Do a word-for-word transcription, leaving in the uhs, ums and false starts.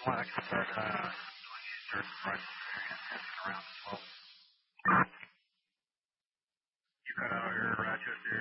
I can start uh, doing Eastern right around twelve. You right out here, Rochester